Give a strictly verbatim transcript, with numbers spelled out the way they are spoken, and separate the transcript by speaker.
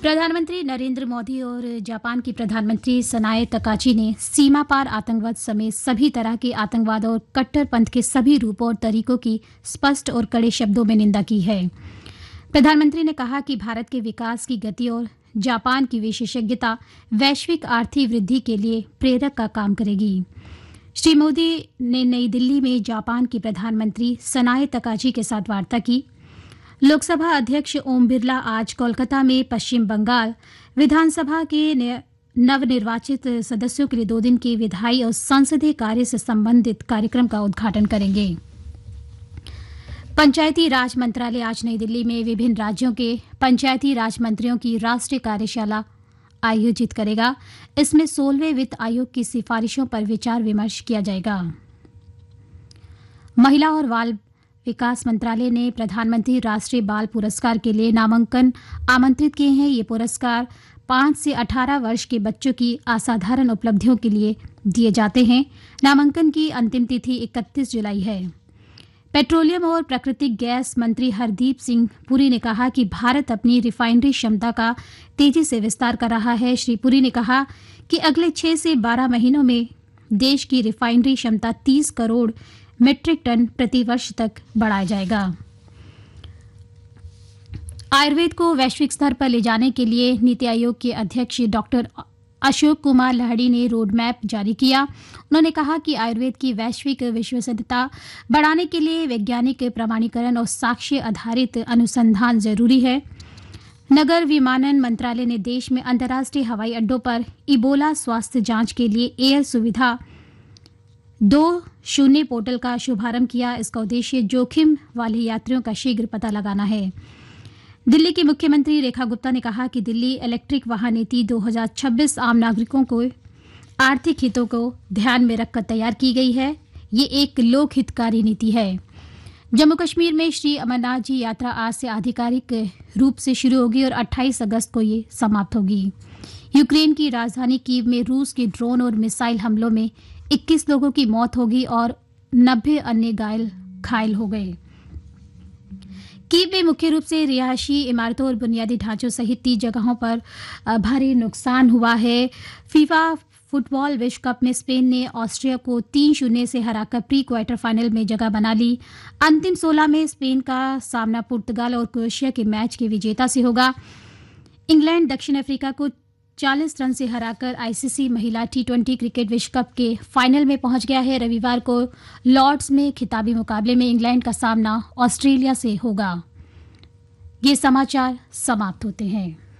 Speaker 1: प्रधानमंत्री नरेंद्र मोदी और जापान की प्रधानमंत्री सनाए तकाची ने सीमा पार आतंकवाद समेत सभी तरह के आतंकवाद और कट्टरपंथ के सभी रूपों और तरीकों की स्पष्ट और कड़े शब्दों में निंदा की है। प्रधानमंत्री ने कहा कि भारत के विकास की गति और जापान की विशेषज्ञता वैश्विक आर्थिक वृद्धि के लिए प्रेरक का काम करेगी। श्री मोदी ने नई दिल्ली में जापान की प्रधानमंत्री सनाए तकाची के साथ वार्ता की। लोकसभा अध्यक्ष ओम बिरला आज कोलकाता में पश्चिम बंगाल विधानसभा के नवनिर्वाचित सदस्यों के लिए दो दिन के विधायी और संसदीय कार्य से संबंधित कार्यक्रम का उद्घाटन करेंगे। पंचायती राज मंत्रालय आज नई दिल्ली में विभिन्न राज्यों के पंचायती राज मंत्रियों की राष्ट्रीय कार्यशाला आयोजित करेगा। इसमें सोलहवें वित्त आयोग की सिफारिशों पर विचार विमर्श किया जाएगा। महिला और बाल विकास मंत्रालय ने प्रधानमंत्री राष्ट्रीय बाल पुरस्कार के लिए नामांकन आमंत्रित किए हैं। ये पुरस्कार पाँच से अठारह वर्ष के बच्चों की असाधारण उपलब्धियों के लिए दिए जाते हैं। नामांकन की अंतिम तिथि इकतीस जुलाई है। पेट्रोलियम और प्राकृतिक गैस मंत्री हरदीप सिंह पुरी ने कहा कि भारत अपनी रिफाइनरी क्षमता का तेजी से विस्तार कर रहा है। श्री पुरी ने कहा कि अगले छह से बारह महीनों में देश की रिफाइनरी क्षमता तीस करोड़ मीट्रिक टन प्रति वर्ष तक बढ़ाया जाएगा। आयुर्वेद को वैश्विक स्तर पर ले जाने के लिए नीति आयोग के अध्यक्ष डॉक्टर अशोक कुमार लाहिड़ी ने रोड मैप जारी किया। उन्होंने कहा कि आयुर्वेद की वैश्विक विश्वसनीयता बढ़ाने के लिए वैज्ञानिक प्रमाणीकरण और साक्ष्य आधारित अनुसंधान जरूरी है। नगर विमानन मंत्रालय ने देश में अंतर्राष्ट्रीय हवाई अड्डों पर इबोला स्वास्थ्य जांच के लिए एयर सुविधा दो शून्य पोर्टल का शुभारंभ किया। इसका उद्देश्य जोखिम वाले यात्रियों का शीघ्र पता लगाना है। दिल्ली की मुख्यमंत्री रेखा गुप्ता ने कहा कि दिल्ली इलेक्ट्रिक वाहन नीति दो हज़ार छब्बीस आम नागरिकों को आर्थिक हितों को ध्यान में रखकर तैयार की गई है। ये एक लोक हितकारी नीति है। जम्मू कश्मीर में श्री अमरनाथ जी यात्रा आज से आधिकारिक रूप से शुरू होगी और अट्ठाईस अगस्त को ये समाप्त होगी। यूक्रेन की राजधानी कीव में रूस के ड्रोन और मिसाइल हमलों में इक्कीस लोगों की मौत होगी और नब्बे अन्य घायल घायल हो गए। कीव में मुख्य रूप से रिहायशी इमारतों और बुनियादी ढांचों सहित तीस जगहों पर भारी नुकसान हुआ है। फीफा फुटबॉल विश्व कप में स्पेन ने ऑस्ट्रिया को तीन शून्य से हराकर प्री क्वार्टर फाइनल में जगह बना ली। अंतिम सोलह में स्पेन का सामना पुर्तगाल और क्रोएशिया के मैच के विजेता से होगा। इंग्लैंड दक्षिण अफ्रीका को चालीस रन से हराकर आईसीसी महिला टी ट्वेंटी क्रिकेट विश्व कप के फाइनल में पहुंच गया है। रविवार को लॉर्ड्स में खिताबी मुकाबले में इंग्लैंड का सामना ऑस्ट्रेलिया से होगा। ये समाचार समाप्त होते हैं।